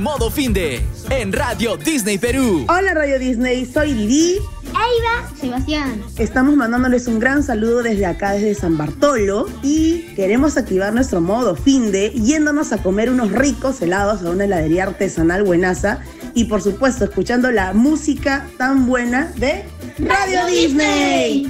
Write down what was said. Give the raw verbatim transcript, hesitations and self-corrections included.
Modo Finde en Radio Disney Perú. Hola Radio Disney, soy Didi. Eiva, Sebastián. Estamos mandándoles un gran saludo desde acá, desde San Bartolo, y queremos activar nuestro modo Finde yéndonos a comer unos ricos helados a una heladería artesanal buenaza y por supuesto escuchando la música tan buena de Radio, Radio Disney. Disney.